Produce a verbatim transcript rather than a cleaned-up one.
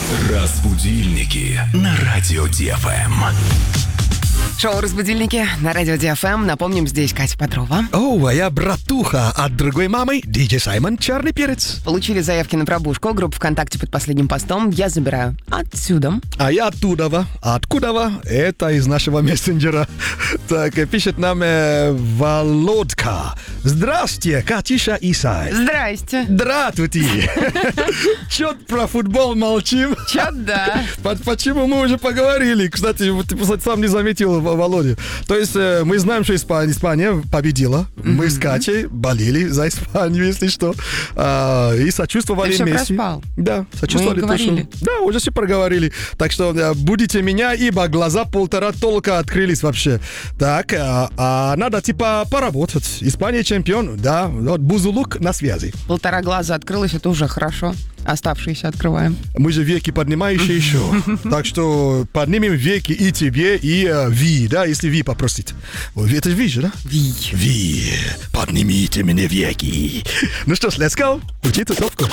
Разбудильники на радио Ди Эф Эм. Шоу «Разбудильники» на радио Ди Эф Эм. Напомним, здесь Катя Петрова. О, а я братуха от другой мамы, диджей Саймон Черный Перец. Получили заявки на пробужку. Группа ВКонтакте под последним постом. Я забираю отсюда. А я оттуда. Откуда? Это из нашего мессенджера. Так, пишет нам э, Володька. Здравствуйте, Катюша и Сай. Здрасте. Здравствуйте. Чё про футбол молчим? Чё, да. Почему мы уже поговорили? Кстати, ты сам не заметил, Володя. То есть мы знаем, что Испания, Испания победила. Mm-hmm. Мы с Катей болели за Испанию, если что. А, и сочувствовали Месси. Ты Месси. все проспал. Да, сочувствовали. Мы говорили. Что... Да, уже все проговорили. Так что будете меня, ибо глаза полтора только открылись вообще. Так, а, а надо типа поработать. Испания чемпион, да. Вот Бузулук на связи. Полтора глаза открылось, это уже хорошо. Оставшиеся открываем. Мы же веки поднимающие еще. Так что поднимем веки и тебе, и uh, Ви, да, если Ви попросить. Это же Ви же, да? Ви. Ви, поднимите мне веки. Ну что ж, let's go. Учи тусовку.